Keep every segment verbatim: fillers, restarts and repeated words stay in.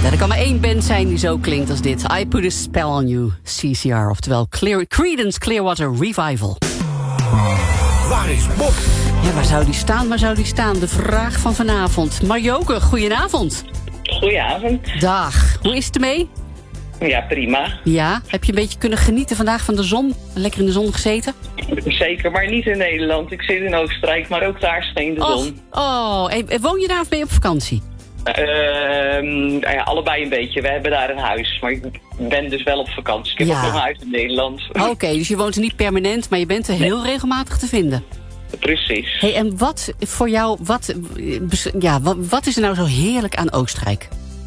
er kan maar één band zijn die zo klinkt als dit. I Put a Spell on You, C C R, oftewel Clear, Creedence Clearwater Revival. Waar is Bob? Ja, waar zou die staan, waar zou die staan? De vraag van vanavond. Marjoke, goedenavond. Goedenavond. Dag, hoe is het ermee? Ja, prima. Ja, heb je een beetje kunnen genieten vandaag van de zon? Lekker in de zon gezeten? Zeker, maar niet in Nederland. Ik zit in Oostenrijk, maar ook daar scheen de zon. Oh, oh. Hey, woon je daar of ben je op vakantie? Uh, nou ja, allebei een beetje. We hebben daar een huis, maar ik ben dus wel op vakantie. Ik heb Ja. ook nog een huis in Nederland. Oké, okay, dus je woont er niet permanent, maar je bent er heel nee. regelmatig te vinden. Precies. Hey, en wat voor jou, wat, ja, wat, wat is er nou zo heerlijk aan Oostenrijk?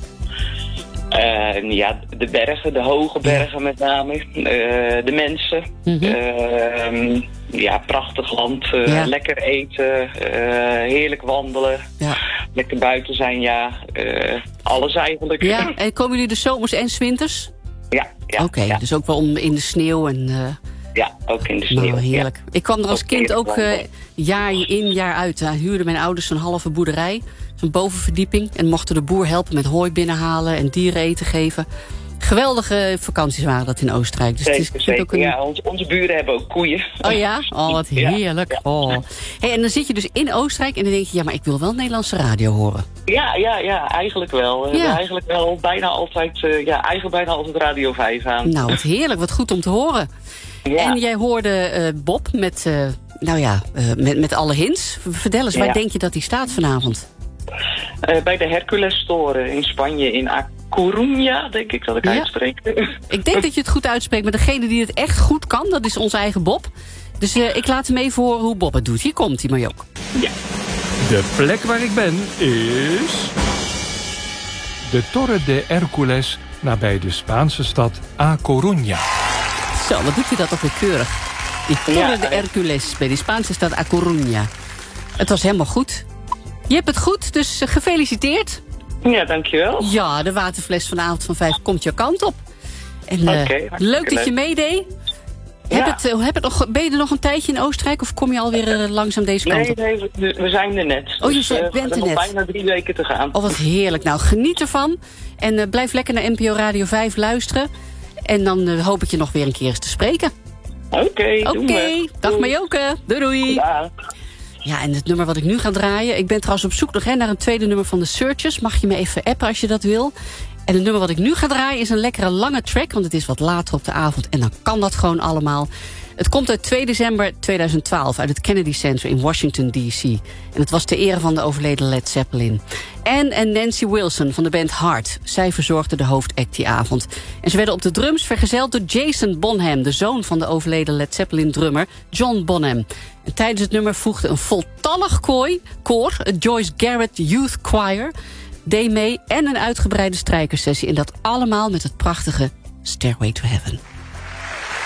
Uh, ja, de bergen, de hoge bergen ja. met name. Uh, de mensen. Mm-hmm. Uh, ja, prachtig land. Uh, ja. Lekker eten. Uh, heerlijk wandelen. Ja. Lekker buiten zijn, ja. Uh, alles eigenlijk. Ja, en komen jullie de zomers en 's winters? Ja. ja Oké, okay, ja. dus ook wel om in de sneeuw en... Uh... Ja, ook in de sneeuw. Nou, heerlijk. Ja. Ik kwam er als ook kind ook uh, jaar in, jaar uit. Daar huurden mijn ouders een halve boerderij. Zo'n bovenverdieping. En mochten de boer helpen met hooi binnenhalen en dieren eten geven. Geweldige vakanties waren dat in Oostenrijk. Dus zeker, het is zeker. Ook een... Ja, onze, onze buren hebben ook koeien. Oh ja? Oh, wat heerlijk. Ja, ja. Oh. Hey, en dan zit je dus in Oostenrijk en dan denk je... ja, maar ik wil wel Nederlandse radio horen. Ja, ja, ja, eigenlijk wel. We ja. hebben eigenlijk wel bijna altijd, uh, ja, eigenlijk bijna altijd Radio vijf aan. Nou, wat heerlijk. Wat goed om te horen. Ja. En jij hoorde uh, Bob met, uh, nou ja, uh, met, met alle hints. Vertel eens, ja. waar denk je dat hij staat vanavond? Uh, bij de Hercules Store in Spanje, in A Coruña, denk ik dat ik ja. uitspreek. Ik denk dat je het goed uitspreekt, maar degene die het echt goed kan, dat is onze eigen Bob. Dus uh, ik laat hem even horen hoe Bob het doet. Hier komt hij, Marjoke. Ja. De plek waar ik ben is... de Torre de Hercules, nabij de Spaanse stad A Coruña. Zo, wat doet hij dat ook weer keurig. Die Torre ja, de Hercules bij de Spaanse stad A Coruña. Het was helemaal goed. Je hebt het goed, dus uh, gefeliciteerd. Ja, dankjewel. Ja, de waterfles van de avond van vijf komt jouw kant op. En uh, okay, leuk dat je meedeed. Ja. Heb het, uh, heb het nog, ben je er nog een tijdje in Oostenrijk of kom je alweer uh, langzaam deze kant nee, op? Nee, we, we zijn er net. Oh, je dus, bent er net. We hebben nog bijna drie weken te gaan. Oh, wat heerlijk. Nou, geniet ervan. En uh, blijf lekker naar N P O Radio vijf luisteren. En dan uh, hoop ik je nog weer een keer eens te spreken. Oké, okay, Oké, okay. Dag Marjoke. Doei doei. Dag. Ja, en het nummer wat ik nu ga draaien... ik ben trouwens op zoek nog hè, naar een tweede nummer van de Searchers. Mag je me even appen als je dat wil. En het nummer wat ik nu ga draaien is een lekkere lange track... want het is wat later op de avond en dan kan dat gewoon allemaal. Het komt uit twee december tweeduizend twaalf... uit het Kennedy Center in Washington D C. En het was ter ere van de overleden Led Zeppelin. Anne en Nancy Wilson van de band Heart. Zij verzorgden de hoofdact die avond. En ze werden op de drums vergezeld door Jason Bonham... de zoon van de overleden Led Zeppelin-drummer John Bonham. En tijdens het nummer voegde een voltallig kooi, koor... het Joyce Garrett Youth Choir... deed mee en een uitgebreide strijkersessie. En dat allemaal met het prachtige Stairway to Heaven.